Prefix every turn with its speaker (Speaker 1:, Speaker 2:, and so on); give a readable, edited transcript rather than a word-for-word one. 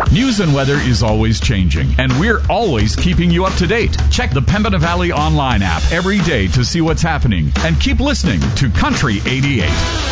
Speaker 1: News and weather is always changing, and we're always keeping you up to date. Check the Pembina Valley online app every day to see what's happening, and keep listening to Country 88.